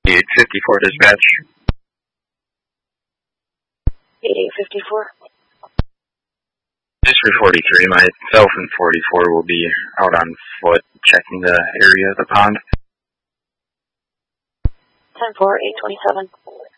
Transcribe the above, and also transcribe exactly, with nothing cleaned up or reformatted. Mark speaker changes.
Speaker 1: eight fifty-four dispatch.
Speaker 2: eight fifty-four.
Speaker 1: Just for forty-three, myself and forty-four will be out on foot checking the area of the pond.
Speaker 2: ten four, eight twenty-seven.